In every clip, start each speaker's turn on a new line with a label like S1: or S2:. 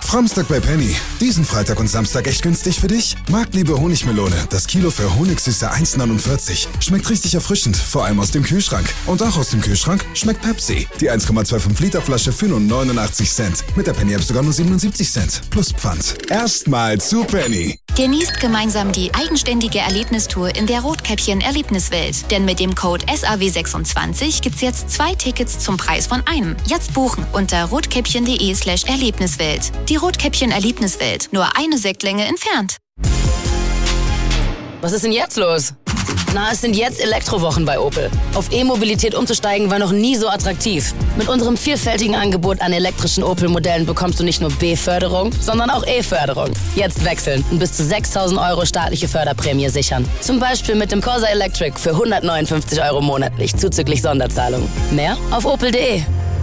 S1: Framstag bei Penny. Diesen Freitag und Samstag echt günstig für dich? Marktliebe Honigmelone. Das Kilo für Honigsüße 1,49. Schmeckt richtig erfrischend, vor allem aus dem Kühlschrank. Und auch aus dem Kühlschrank schmeckt Pepsi. Die 1,25 Liter Flasche für nur 89 Cent. Mit der Penny-App sogar nur 77 Cent. Plus Pfand. Erstmal zu Penny.
S2: Genießt gemeinsam die eigenständige Erlebnistour in der Rotkäppchen Erlebniswelt. Denn mit dem Code SAW26 gibt's jetzt 2 Tickets zum Preis von einem. Jetzt buchen unter rotkäppchen.de/Erlebniswelt. Die Rotkäppchen Erlebniswelt. Nur eine Sektlänge entfernt.
S3: Was ist denn jetzt los? Na, es sind jetzt Elektrowochen bei Opel. Auf E-Mobilität umzusteigen war noch nie so attraktiv. Mit unserem vielfältigen Angebot an elektrischen Opel-Modellen bekommst du nicht nur B-Förderung, sondern auch E-Förderung. Jetzt wechseln und bis zu 6.000 € staatliche Förderprämie sichern. Zum Beispiel mit dem Corsa Electric für 159 € monatlich, zuzüglich Sonderzahlung. Mehr auf opel.de.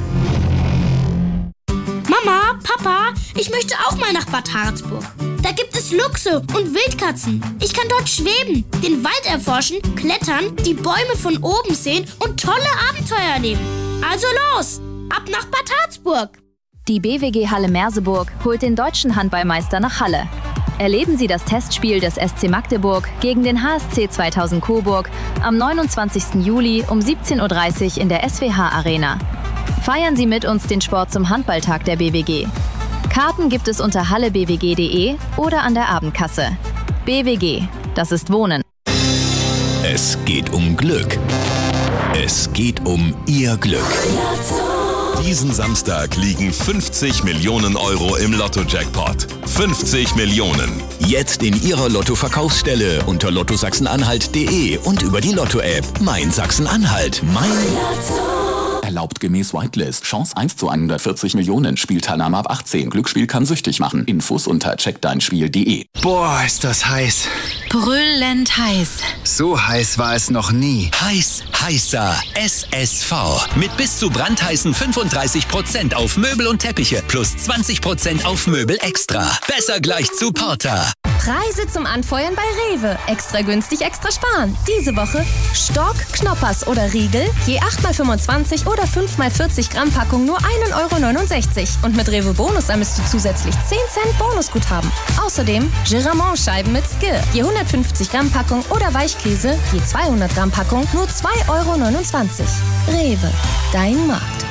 S4: Mama, Papa, ich möchte auch mal nach Bad Harzburg. Da gibt es Luchse und Wildkatzen. Ich kann dort schweben, den Wald erforschen, klettern, die Bäume von oben sehen und tolle Abenteuer erleben. Also los, ab nach Bad Harzburg.
S5: Die BWG Halle Merseburg holt den deutschen Handballmeister nach Halle. Erleben Sie das Testspiel des SC Magdeburg gegen den HSC 2000 Coburg am 29. Juli um 17:30 Uhr in der SWH Arena. Feiern Sie mit uns den Sport zum Handballtag der BWG. Karten gibt es unter hallebwg.de oder an der Abendkasse. BWG, das ist Wohnen.
S6: Es geht um Glück. Es geht um Ihr Glück. Diesen Samstag liegen 50 Millionen € im Lotto-Jackpot. 50 Millionen. Jetzt in Ihrer Lotto-Verkaufsstelle unter lottosachsen-anhalt.de und über die Lotto-App. Mein Sachsen-Anhalt. Mein Lotto.
S7: Erlaubt gemäß Whitelist. Chance 1 zu 140 Millionen. Spielteilnahme ab 18. Glücksspiel kann süchtig machen. Infos unter checkdeinspiel.de.
S8: Boah, ist das heiß.
S9: Brüllend heiß.
S8: So heiß war es noch nie.
S6: Heißer SSV. Mit bis zu brandheißen 35% auf Möbel und Teppiche plus 20% auf Möbel extra. Besser gleich zu Porter.
S10: Preise zum Anfeuern bei Rewe. Extra günstig, extra sparen. Diese Woche Stork, Knoppers oder Riegel, je 8x25 oder 5x40 Gramm Packung nur 1,69 €. Und mit Rewe Bonus sammelst du zusätzlich 10 Cent Bonusguthaben. Außerdem Giramont-Scheiben mit Skill, je 150 Gramm Packung oder Weichkäse, je 200 Gramm Packung nur 2,29 €. Rewe, dein Markt.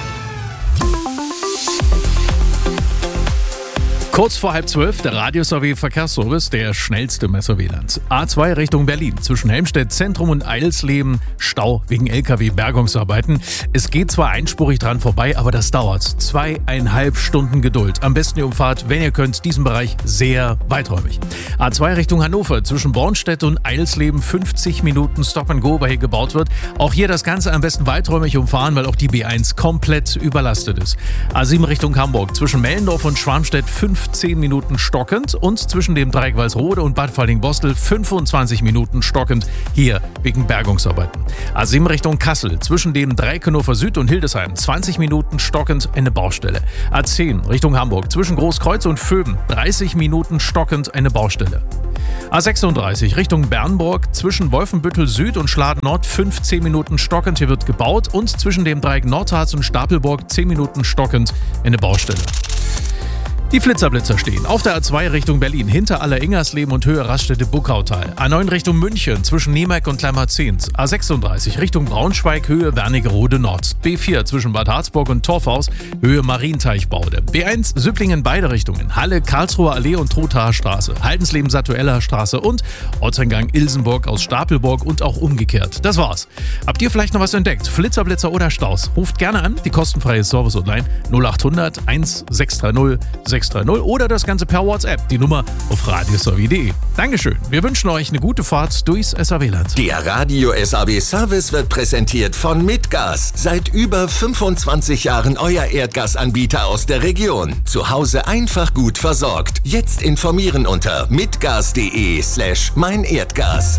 S11: Kurz vor 11:30 der Radio-SAW-Verkehrsservice, der schnellste Messer WLANs. A2 Richtung Berlin, zwischen Helmstedt Zentrum und Eilsleben, Stau wegen LKW-Bergungsarbeiten. Es geht zwar einspurig dran vorbei, aber das dauert 2,5 Stunden Geduld. Am besten ihr umfahrt, wenn ihr könnt, diesen Bereich sehr weiträumig. A2 Richtung Hannover, zwischen Bornstedt und Eilsleben, 50 Minuten Stop-and-Go, weil hier gebaut wird. Auch hier das Ganze am besten weiträumig umfahren, weil auch die B1 komplett überlastet ist. A7 Richtung Hamburg, zwischen Mellendorf und Schwarmstedt, 15 Minuten stockend und zwischen dem Dreieck Walsrode und Bad Falling-Bostel 25 Minuten stockend, hier wegen Bergungsarbeiten. A7 Richtung Kassel, zwischen dem Dreieck Hannover Süd und Hildesheim 20 Minuten stockend, eine Baustelle. A10 Richtung Hamburg, zwischen Großkreuz und Vöben 30 Minuten stockend, eine Baustelle. A36 Richtung Bernburg, zwischen Wolfenbüttel Süd und Schladen Nord 15 Minuten stockend, hier wird gebaut und zwischen dem Dreieck Nordharz und Stapelburg 10 Minuten stockend, eine Baustelle. Die Flitzerblitzer stehen auf der A2 Richtung Berlin, hinter Aller-Ingersleben und Höhe Raststätte Buckautal. A9 Richtung München, zwischen Nemark und Kleimarzens. A36 Richtung Braunschweig, Höhe Wernigerode Nord. B4 zwischen Bad Harzburg und Torfhaus, Höhe Marienteichbaude. B1 Süpplingen beide Richtungen, Halle, Karlsruher Allee und Trothaer Straße. Haldensleben, Satueller Straße und Ortseingang Ilsenburg aus Stapelburg und auch umgekehrt. Das war's. Habt ihr vielleicht noch was entdeckt? Flitzer, oder Staus? Ruft gerne an, die kostenfreie Service Hotline 0800 1630 630 oder das Ganze per WhatsApp, die Nummer auf radiosaw.de. Dankeschön. Wir wünschen euch eine gute Fahrt durchs SAW-Land.
S6: Der Radio-SAW-Service wird präsentiert von Mitgas. Seit über 25 Jahren euer Erdgasanbieter aus der Region. Zu Hause einfach gut versorgt. Jetzt informieren unter mitgas.de/meinerdgas.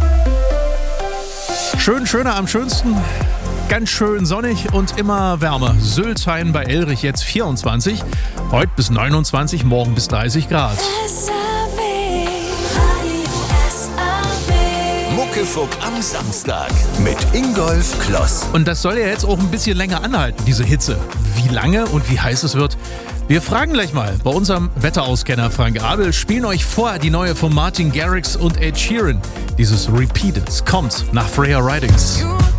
S11: Schöner am schönsten. Ganz schön sonnig und immer wärmer. Sülzheim bei Elrich jetzt 24, heute bis 29, morgen bis 30 Grad.
S6: Muckefuck am Samstag mit Ingolf Kloss.
S11: Und das soll ja jetzt auch ein bisschen länger anhalten, diese Hitze. Wie lange und wie heiß es wird, Wir fragen gleich mal bei unserem Wetterauskenner Frank Abel, spielen euch vor die neue von Martin Garrix und Ed Sheeran. Dieses Repeated kommt nach Freya Ridings.